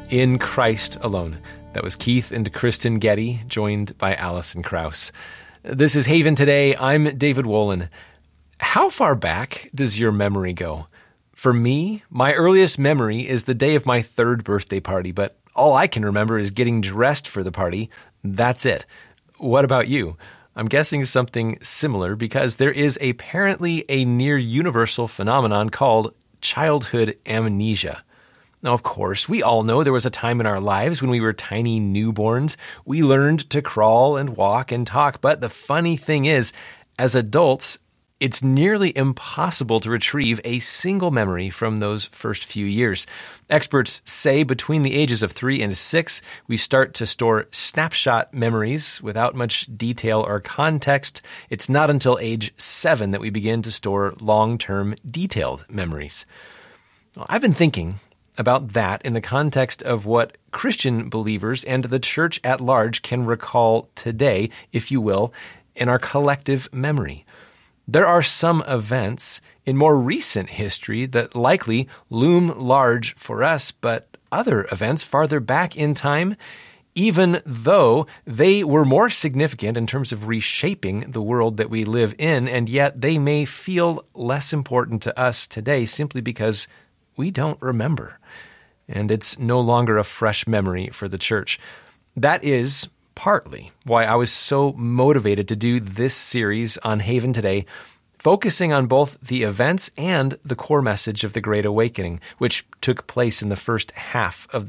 In Christ Alone. That was Keith and Kristen Getty, joined by Allison Krauss. This is Haven Today. I'm David Wolin. How far back does your memory go? For me, my earliest memory is the day of my third birthday party, but all I can remember is getting dressed for the party. That's it. What about you? I'm guessing something similar because there is apparently a near universal phenomenon called childhood amnesia. Now, of course, we all know there was a time in our lives when we were tiny newborns. We learned to crawl and walk and talk, but the funny thing is, as adults, it's nearly impossible to retrieve a single memory from those first few years. Experts say between the ages of 3 and 6, we start to store snapshot memories without much detail or context. It's not until age 7 that we begin to store long-term detailed memories. Well, I've been thinking about that in the context of what Christian believers and the church at large can recall today, if you will, in our collective memory. There are some events in more recent history that likely loom large for us, but other events farther back in time, even though they were more significant in terms of reshaping the world that we live in, and yet they may feel less important to us today simply because we don't remember. And it's no longer a fresh memory for the church. That is partly why I was so motivated to do this series on Haven Today, focusing on both the events and the core message of the Great Awakening, which took place in the first half of the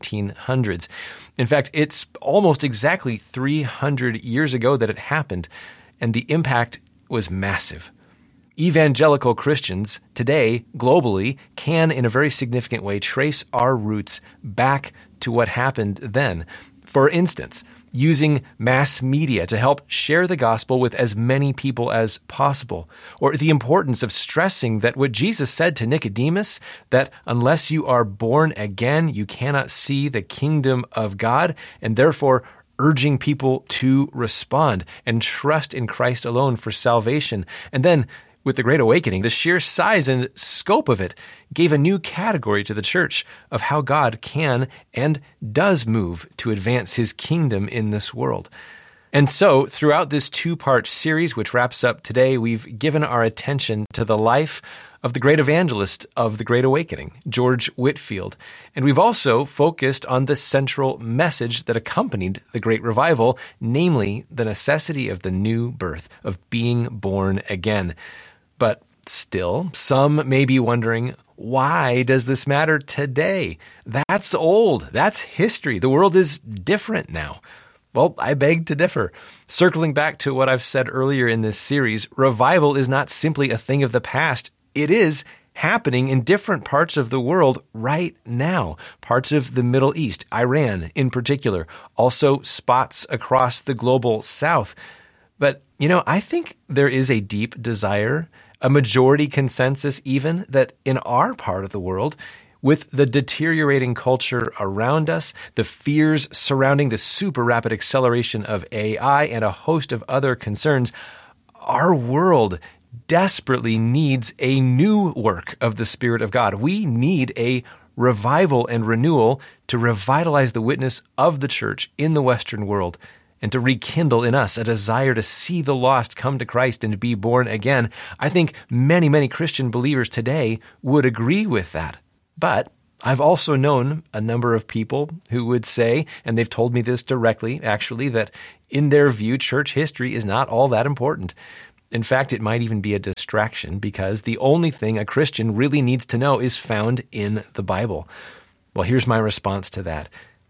1700s. In fact, it's almost exactly 300 years ago that it happened, and the impact was massive. Evangelical Christians today, globally, can in a very significant way trace our roots back to what happened then. For instance, using mass media to help share the gospel with as many people as possible, or the importance of stressing that what Jesus said to Nicodemus, that unless you are born again, you cannot see the kingdom of God, and therefore urging people to respond and trust in Christ alone for salvation. And then, with the Great Awakening, the sheer size and scope of it gave a new category to the church of how God can and does move to advance his kingdom in this world. And so, throughout this 2-part series, which wraps up today, we've given our attention to the life of the great evangelist of the Great Awakening, George Whitefield. And we've also focused on the central message that accompanied the Great Revival, namely the necessity of the new birth, of being born again. But still, some may be wondering, why does this matter today? That's old. That's history. The world is different now. Well, I beg to differ. Circling back to what I've said earlier in this series, revival is not simply a thing of the past. It is happening in different parts of the world right now. Parts of the Middle East, Iran in particular, also spots across the global south. But, I think there is a deep desire, a majority consensus even, that in our part of the world, with the deteriorating culture around us, the fears surrounding the super rapid acceleration of AI, and a host of other concerns, our world desperately needs a new work of the Spirit of God. We need a revival and renewal to revitalize the witness of the church in the Western world, and to rekindle in us a desire to see the lost come to Christ and be born again. I think many, many Christian believers today would agree with that. But I've also known a number of people who would say, and they've told me this directly, actually, that in their view, church history is not all that important. In fact, it might even be a distraction because the only thing a Christian really needs to know is found in the Bible. Well, here's my response to that.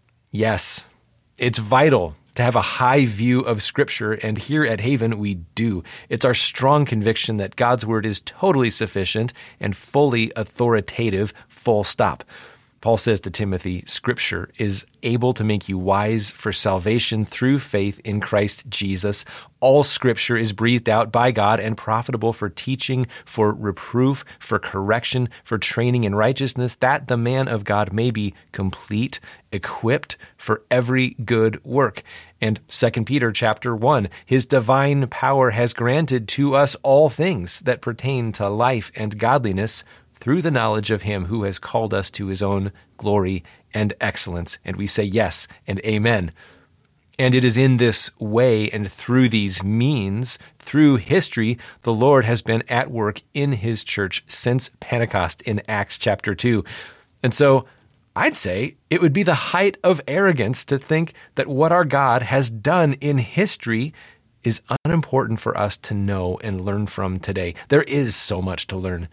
Yes, it's vital to have a high view of Scripture, and here at Haven, we do. It's our strong conviction that God's Word is totally sufficient and fully authoritative, full stop. Paul says to Timothy, Scripture is able to make you wise for salvation through faith in Christ Jesus. All Scripture is breathed out by God and profitable for teaching, for reproof, for correction, for training in righteousness, that the man of God may be complete, equipped for every good work. And 2 Peter chapter 1, his divine power has granted to us all things that pertain to life and godliness through the knowledge of him who has called us to his own glory and excellence. And we say yes and amen. And it is in this way and through these means, through history, the Lord has been at work in his church since Pentecost in Acts chapter 2. And so I'd say it would be the height of arrogance to think that what our God has done in history is unimportant for us to know and learn from today. There is so much to learn.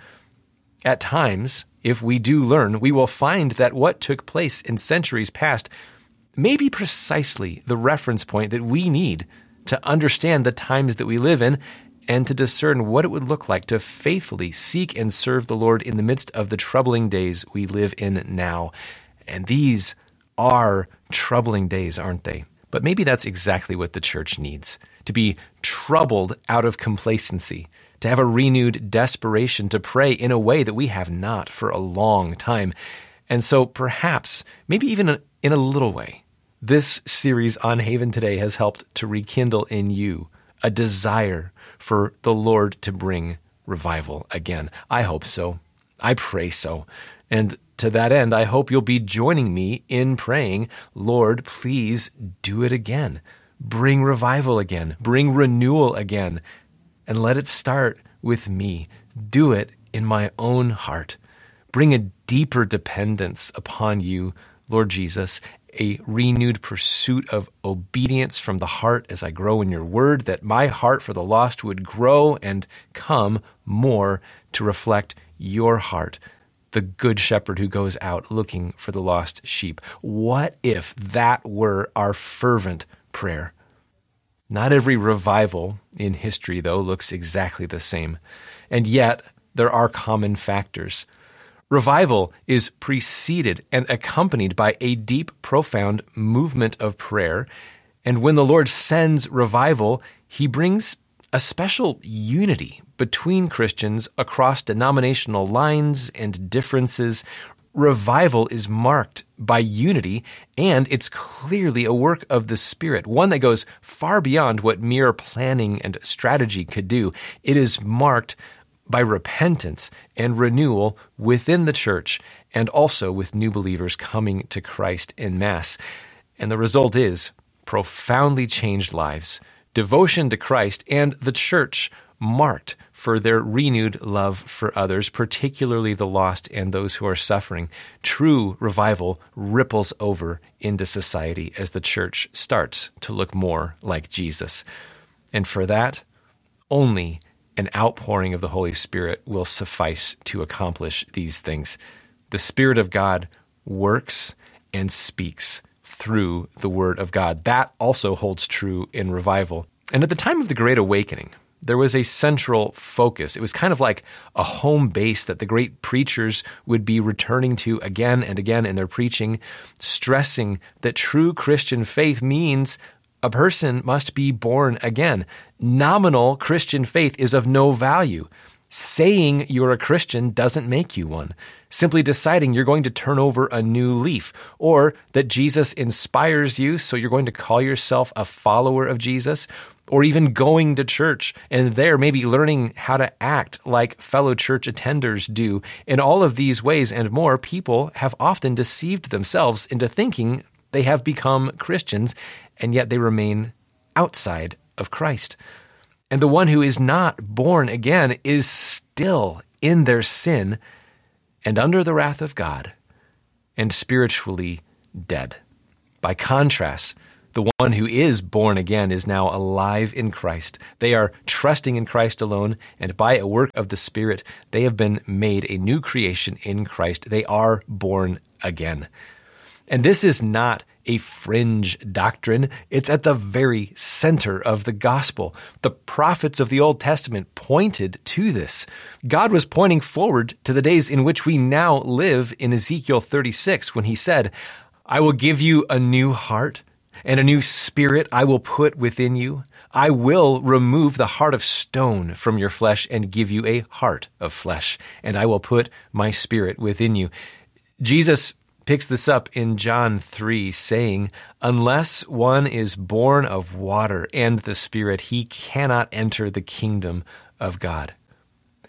At times, if we do learn, we will find that what took place in centuries past may be precisely the reference point that we need to understand the times that we live in and to discern what it would look like to faithfully seek and serve the Lord in the midst of the troubling days we live in now. And these are troubling days, aren't they? But maybe that's exactly what the church needs, to be troubled out of complacency, to have a renewed desperation to pray in a way that we have not for a long time. And so perhaps, maybe even in a little way, this series on Haven Today has helped to rekindle in you a desire for the Lord to bring revival again. I hope so. I pray so. And to that end, I hope you'll be joining me in praying, Lord, please do it again. Bring revival again. Bring renewal again. And let it start with me. Do it in my own heart. Bring a deeper dependence upon you, Lord Jesus, a renewed pursuit of obedience from the heart as I grow in your word, that my heart for the lost would grow and come more to reflect your heart, the good shepherd who goes out looking for the lost sheep. What if that were our fervent prayer? Not every revival in history, though, looks exactly the same. And yet, there are common factors. Revival is preceded and accompanied by a deep, profound movement of prayer. And when the Lord sends revival, he brings a special unity between Christians across denominational lines and differences. Revival is marked by unity, and it's clearly a work of the Spirit, one that goes far beyond what mere planning and strategy could do. It is marked by repentance and renewal within the church, and also with new believers coming to Christ en masse. And the result is profoundly changed lives, devotion to Christ, and the church marked for their renewed love for others, particularly the lost and those who are suffering. True revival ripples over into society as the church starts to look more like Jesus. And for that, only an outpouring of the Holy Spirit will suffice to accomplish these things. The Spirit of God works and speaks through the Word of God. That also holds true in revival. And at the time of the Great Awakening, there was a central focus. It was kind of like a home base that the great preachers would be returning to again and again in their preaching, stressing that true Christian faith means a person must be born again. Nominal Christian faith is of no value. Saying you're a Christian doesn't make you one. Simply deciding you're going to turn over a new leaf, or that Jesus inspires you, so you're going to call yourself a follower of Jesus, or even going to church and there maybe learning how to act like fellow church attenders do. In all of these ways and more, people have often deceived themselves into thinking they have become Christians, and yet they remain outside of Christ. And the one who is not born again is still in their sin and under the wrath of God and spiritually dead. By contrast, the one who is born again is now alive in Christ. They are trusting in Christ alone, and by a work of the Spirit, they have been made a new creation in Christ. They are born again. And this is not a fringe doctrine. It's at the very center of the gospel. The prophets of the Old Testament pointed to this. God was pointing forward to the days in which we now live in Ezekiel 36, when he said, "I will give you a new heart, and a new spirit I will put within you. I will remove the heart of stone from your flesh and give you a heart of flesh, and I will put my spirit within you." Jesus picks this up in John 3, saying, "Unless one is born of water and the Spirit, he cannot enter the kingdom of God."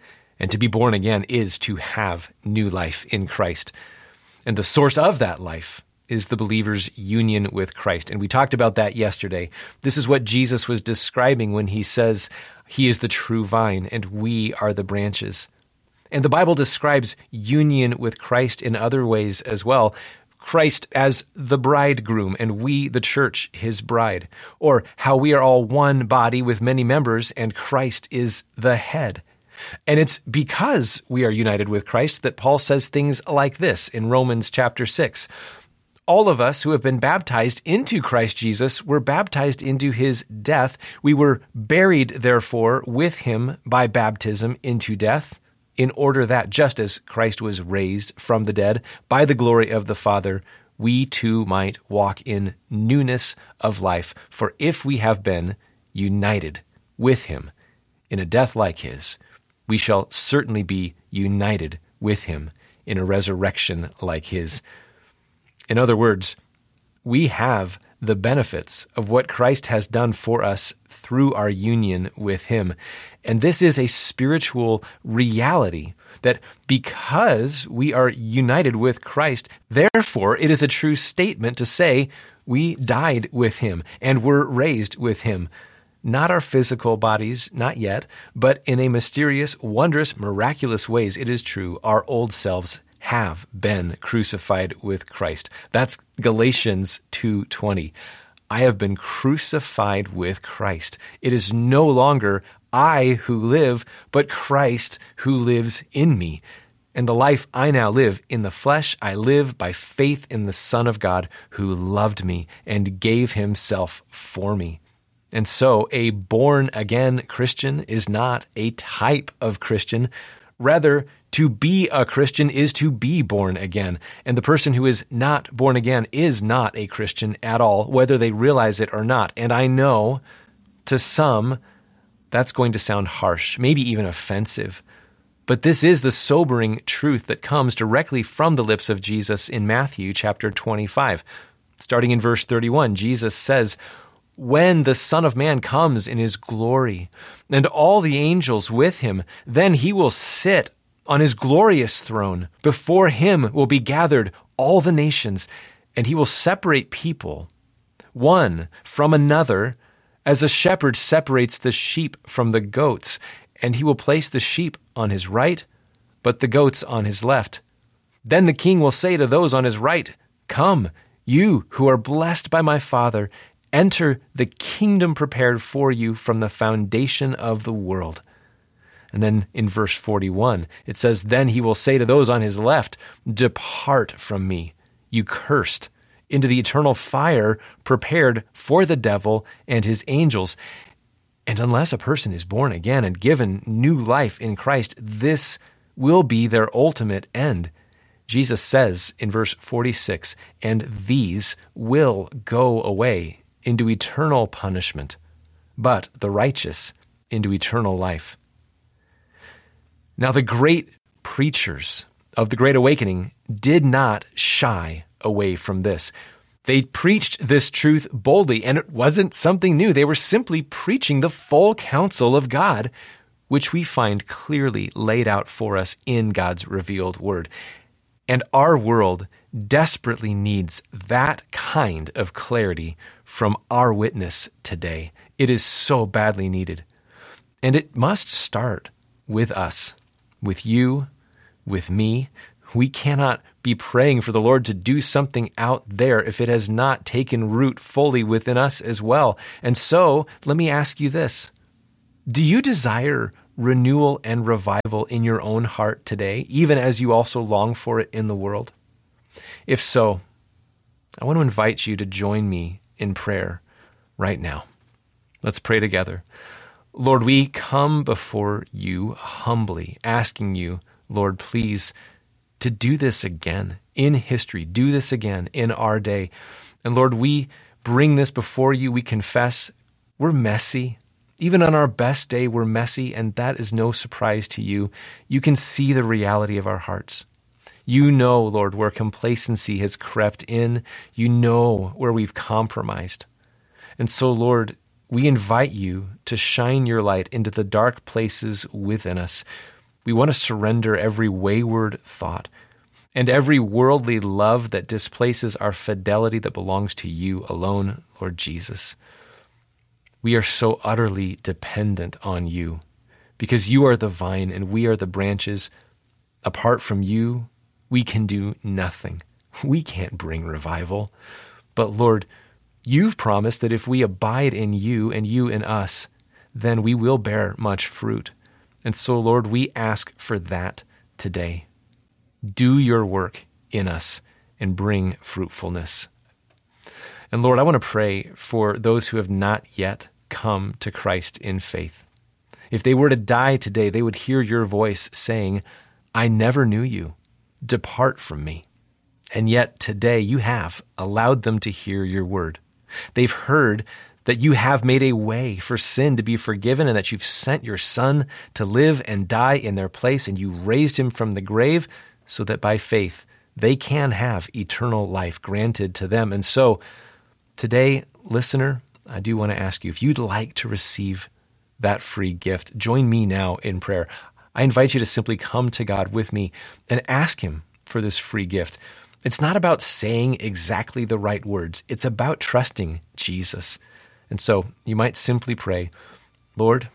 And to be born again is to have new life in Christ. And the source of that life is the believer's union with Christ. And we talked about that yesterday. This is what Jesus was describing when he says he is the true vine and we are the branches. And the Bible describes union with Christ in other ways as well. Christ as the bridegroom and we, the church, his bride. Or how we are all one body with many members and Christ is the head. And it's because we are united with Christ that Paul says things like this in Romans chapter 6. All of us who have been baptized into Christ Jesus were baptized into his death. We were buried, therefore, with him by baptism into death, in order that just as Christ was raised from the dead by the glory of the Father, we too might walk in newness of life. For if we have been united with him in a death like his, we shall certainly be united with him in a resurrection like his. In other words, we have the benefits of what Christ has done for us through our union with him. And this is a spiritual reality that because we are united with Christ, therefore it is a true statement to say we died with him and were raised with him. Not our physical bodies, not yet, but in a mysterious, wondrous, miraculous ways, it is true, our old selves have been crucified with Christ. That's Galatians 2:20. I have been crucified with Christ. It is no longer I who live, but Christ who lives in me. And the life I now live in the flesh, I live by faith in the Son of God who loved me and gave himself for me. And so a born-again Christian is not a type of Christian. Rather, to be a Christian is to be born again. And the person who is not born again is not a Christian at all, whether they realize it or not. And I know to some that's going to sound harsh, maybe even offensive. But this is the sobering truth that comes directly from the lips of Jesus in Matthew chapter 25. Starting in verse 31, Jesus says, "When the Son of Man comes in his glory, and all the angels with him, then he will sit on his glorious throne. Before him will be gathered all the nations, and he will separate people, one from another, as a shepherd separates the sheep from the goats. And he will place the sheep on his right, but the goats on his left. Then the king will say to those on his right, 'Come, you who are blessed by my Father, enter the kingdom prepared for you from the foundation of the world.'" And then in verse 41, it says, "Then he will say to those on his left, 'Depart from me, you cursed, into the eternal fire prepared for the devil and his angels.'" And unless a person is born again and given new life in Christ, this will be their ultimate end. Jesus says in verse 46, "And these will go away into eternal punishment, but the righteous into eternal life." Now, the great preachers of the Great Awakening did not shy away from this. They preached this truth boldly, and it wasn't something new. They were simply preaching the full counsel of God, which we find clearly laid out for us in God's revealed word. And our world desperately needs that kind of clarity from our witness today. It is so badly needed. And it must start with us, with you, with me. We cannot be praying for the Lord to do something out there if it has not taken root fully within us as well. And so, let me ask you this. Do you desire renewal and revival in your own heart today, even as you also long for it in the world? If so, I want to invite you to join me in prayer right now. Let's pray together. Lord, we come before you humbly, asking you, Lord, please, to do this again in history, do this again in our day. And Lord, we bring this before you. We confess we're messy. Even on our best day, we're messy, and that is no surprise to you. You can see the reality of our hearts. You know, Lord, where complacency has crept in. You know where we've compromised. And so, Lord, we invite you to shine your light into the dark places within us. We want to surrender every wayward thought and every worldly love that displaces our fidelity that belongs to you alone, Lord Jesus. We are so utterly dependent on you because you are the vine and we are the branches. Apart from you, we can do nothing. We can't bring revival. But Lord, you've promised that if we abide in you and you in us, then we will bear much fruit. And so, Lord, we ask for that today. Do your work in us and bring fruitfulness. And Lord, I want to pray for those who have not yet come to Christ in faith. If they were to die today, they would hear your voice saying, I never knew you. Depart from me. And yet today you have allowed them to hear your word. They've heard that you have made a way for sin to be forgiven and that you've sent your Son to live and die in their place, and you raised him from the grave so that by faith they can have eternal life granted to them. And so today, listener, I do want to ask you, if you'd like to receive that free gift, join me now in prayer. I invite you to simply come to God with me and ask him for this free gift. It's not about saying exactly the right words. It's about trusting Jesus. And so you might simply pray, Lord,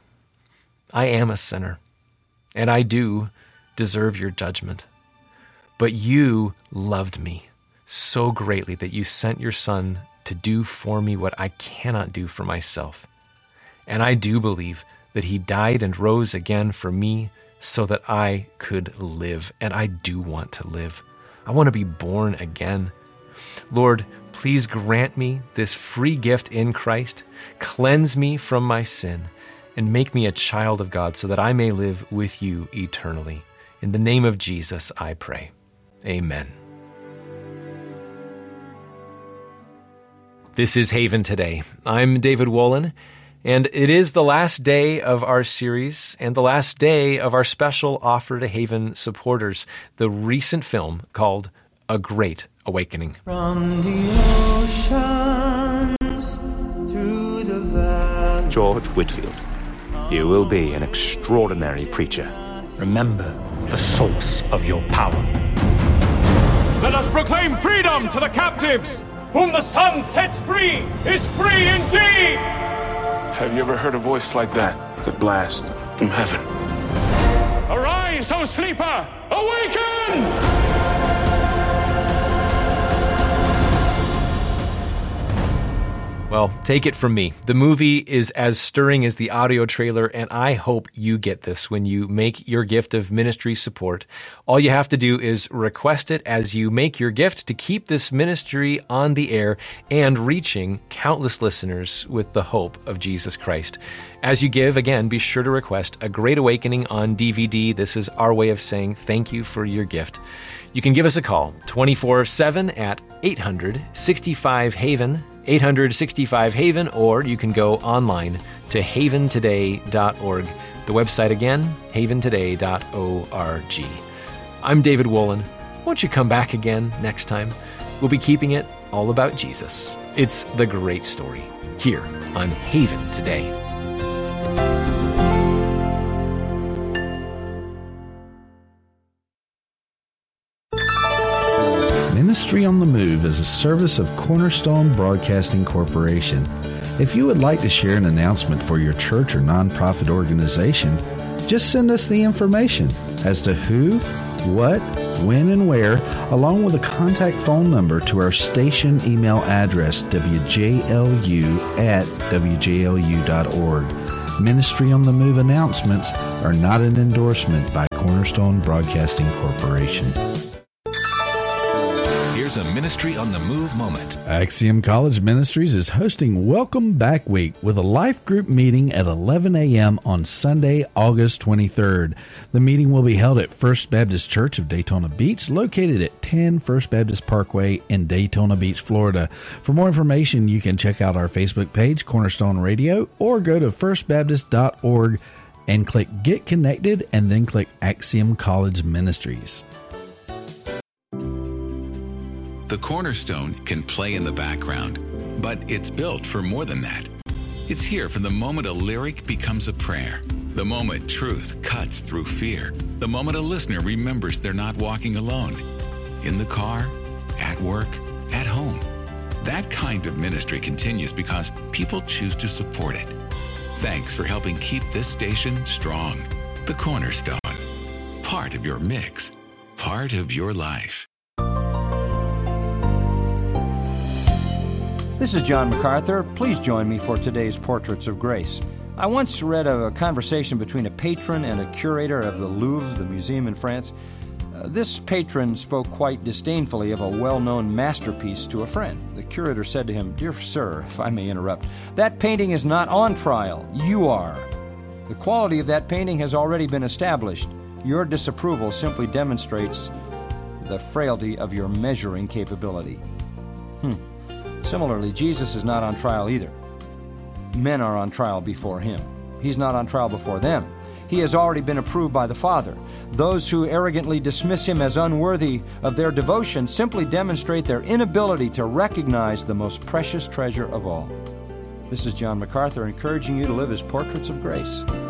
I am a sinner, and I do deserve your judgment. But you loved me so greatly that you sent your Son to do for me what I cannot do for myself. And I do believe that he died and rose again for me so that I could live, and I do want to live. I want to be born again. Lord, please grant me this free gift in Christ, cleanse me from my sin, and make me a child of God so that I may live with you eternally. In the name of Jesus, I pray. Amen. This is Haven Today. I'm David Wolin, and it is the last day of our series and the last day of our special offer to Haven supporters, the recent film called A Great Awakening. From the oceans through the valley. George Whitfield, you will be an extraordinary preacher. Remember the source of your power. Let us proclaim freedom to the captives! Whom the Son sets free is free indeed! Have you ever heard a voice like that? The blast from heaven. Arise, O sleeper! Awaken! Well, take it from me. The movie is as stirring as the audio trailer, and I hope you get this when you make your gift of ministry support. All you have to do is request it as you make your gift to keep this ministry on the air and reaching countless listeners with the hope of Jesus Christ. As you give, again, be sure to request A Great Awakening on DVD. This is our way of saying thank you for your gift. You can give us a call 24/7 at 800-65-HAVEN, 800-65-HAVEN, or you can go online to haventoday.org. The website again, haventoday.org. I'm David Wolin. Won't you come back again next time? We'll be keeping it all about Jesus. It's the great story here on Haven Today. Ministry on the Move is a service of Cornerstone Broadcasting Corporation. If you would like to share an announcement for your church or nonprofit organization, just send us the information as to who, what, when, and where, along with a contact phone number to our station email address, wjlu@wjlu.org. Ministry on the Move announcements are not an endorsement by Cornerstone Broadcasting Corporation. Here's a Ministry on the Move moment. Axiom College Ministries is hosting Welcome Back Week with a life group meeting at 11 a.m. on Sunday, August 23rd. The meeting will be held at First Baptist Church of Daytona Beach, located at 10 First Baptist Parkway in Daytona Beach, Florida. For more information, you can check out our Facebook page, Cornerstone Radio, or go to firstbaptist.org and click Get Connected and then click Axiom College Ministries. The Cornerstone can play in the background, but it's built for more than that. It's here from the moment a lyric becomes a prayer, The moment truth cuts through fear. The moment a listener remembers they're not walking alone. In the car, at work, at home. That kind of ministry continues because people choose to support it. Thanks for helping keep this station strong. The Cornerstone. Part of your mix. Part of your life. This is John MacArthur. Please join me for today's Portraits of Grace. I once read a conversation between a patron and a curator of the Louvre, the museum in France. This patron spoke quite disdainfully of a well-known masterpiece to a friend. The curator said to him, "Dear sir, if I may interrupt, that painting is not on trial. You are. The quality of that painting has already been established. Your disapproval simply demonstrates the frailty of your measuring capability." Similarly, Jesus is not on trial either. Men are on trial before him. He's not on trial before them. He has already been approved by the Father. Those who arrogantly dismiss him as unworthy of their devotion simply demonstrate their inability to recognize the most precious treasure of all. This is John MacArthur encouraging you to live as portraits of grace.